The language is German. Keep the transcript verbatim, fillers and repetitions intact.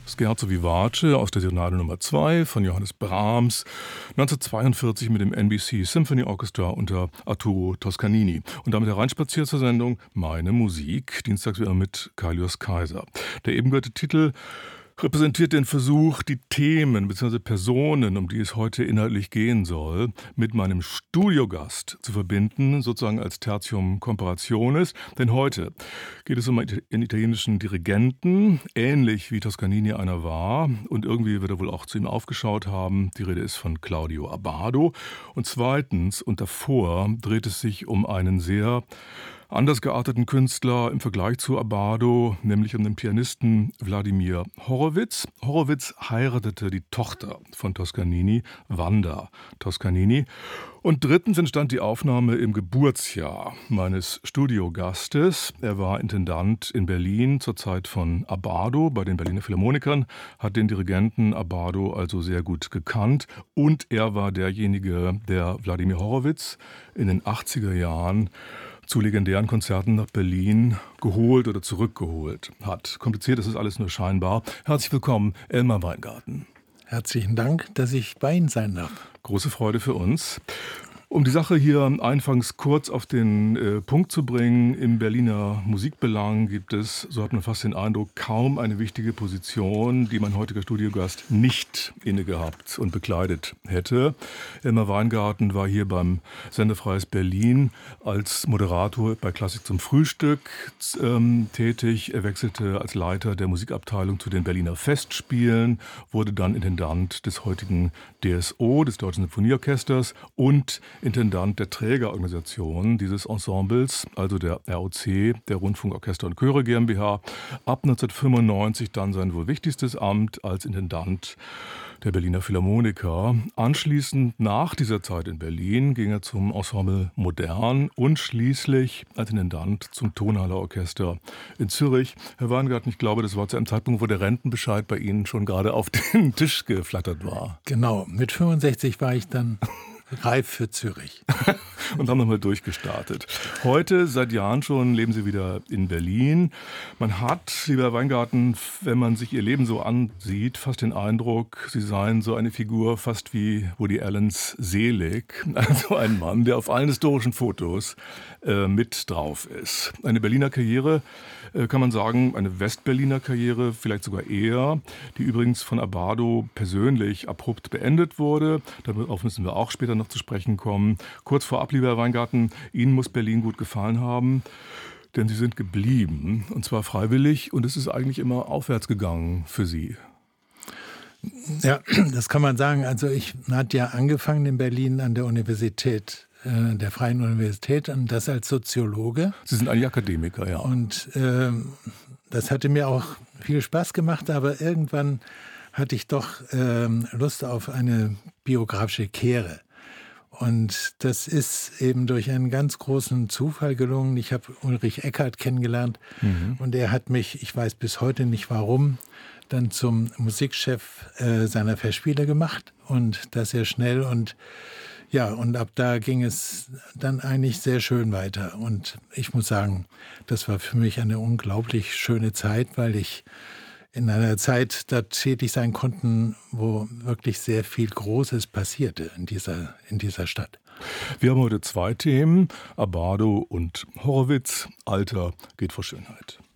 Scherzo vivace aus der Sonate Nummer zwei von Johannes Brahms, neunzehnhundertzweiundvierzig mit dem N B C Symphony Orchestra unter Arturo Toscanini. Und damit hereinspaziert zur Sendung Meine Musik, dienstags wieder mit Kaius Kaiser. Der eben gehörte Titel repräsentiert den Versuch, die Themen bzw. Personen, um die es heute inhaltlich gehen soll, mit meinem Studiogast zu verbinden, sozusagen als Tertium Comparationis. Denn heute geht es um einen italienischen Dirigenten, ähnlich wie Toscanini einer war. Und irgendwie wird er wohl auch zu ihm aufgeschaut haben. Die Rede ist von Claudio Abbado. Und zweitens und davor dreht es sich um einen sehr anders gearteten Künstler im Vergleich zu Abbado, nämlich um den Pianisten Wladimir Horowitz. Horowitz heiratete die Tochter von Toscanini, Wanda Toscanini. Und drittens entstand die Aufnahme im Geburtsjahr meines Studiogastes. Er war Intendant in Berlin zur Zeit von Abbado bei den Berliner Philharmonikern, hat den Dirigenten Abbado also sehr gut gekannt. Und er war derjenige, der Wladimir Horowitz in den achtziger Jahren zu legendären Konzerten nach Berlin geholt oder zurückgeholt hat. Kompliziert ist es alles nur scheinbar. Herzlich willkommen, Elmar Weingarten. Herzlichen Dank, dass ich bei Ihnen sein darf. Große Freude für uns. Um die Sache hier anfangs kurz auf den äh, Punkt zu bringen, im Berliner Musikbelang gibt es, so hat man fast den Eindruck, kaum eine wichtige Position, die mein heutiger Studiogast nicht inne gehabt und bekleidet hätte. Elmar Weingarten war hier beim Sendefreies Berlin als Moderator bei Klassik zum Frühstück ähm, tätig. Er wechselte als Leiter der Musikabteilung zu den Berliner Festspielen, wurde dann Intendant des heutigen D S O, des Deutschen Symphonieorchesters, und Intendant der Trägerorganisation dieses Ensembles, also der R O C, der Rundfunkorchester und Chöre GmbH. Ab neunzehnhundertfünfundneunzig dann sein wohl wichtigstes Amt als Intendant der Berliner Philharmoniker. Anschließend, nach dieser Zeit in Berlin, ging er zum Ensemble Modern und schließlich als Intendant zum Tonhaller Orchester in Zürich. Herr Weingarten, ich glaube, das war zu einem Zeitpunkt, wo der Rentenbescheid bei Ihnen schon gerade auf den Tisch geflattert war. Genau, mit fünfundsechzig war ich dann reif für Zürich. Und haben nochmal durchgestartet. Heute, seit Jahren schon, leben Sie wieder in Berlin. Man hat, lieber Weingarten, wenn man sich Ihr Leben so ansieht, fast den Eindruck, Sie seien so eine Figur fast wie Woody Allens Selig. Also ein Mann, der auf allen historischen Fotos äh, mit drauf ist. Eine Berliner Karriere, äh, kann man sagen, eine Westberliner Karriere, vielleicht sogar eher, die übrigens von Abbado persönlich abrupt beendet wurde. Darauf müssen wir auch später noch zu sprechen kommen. Kurz vorab, lieber Herr Weingarten, Ihnen muss Berlin gut gefallen haben, denn Sie sind geblieben, und zwar freiwillig, und es ist eigentlich immer aufwärts gegangen für Sie. Ja, das kann man sagen. Also ich hatte ja angefangen in Berlin an der Universität, äh, der Freien Universität, und das als Soziologe. Sie sind eigentlich Akademiker, ja. Und äh, das hatte mir auch viel Spaß gemacht, aber irgendwann hatte ich doch äh, Lust auf eine biografische Kehre. Und das ist eben durch einen ganz großen Zufall gelungen. Ich habe Ulrich Eckhardt kennengelernt, mhm. und er hat mich, ich weiß bis heute nicht warum, dann zum Musikchef äh, seiner Festspiele gemacht, und das sehr schnell. Und ja, und ab da ging es dann eigentlich sehr schön weiter. Und ich muss sagen, das war für mich eine unglaublich schöne Zeit, weil ich in einer Zeit da tätig sein konnten, wo wirklich sehr viel Großes passierte in dieser, in dieser Stadt. Wir haben heute zwei Themen, Abbado und Horowitz. Alter geht vor Schönheit.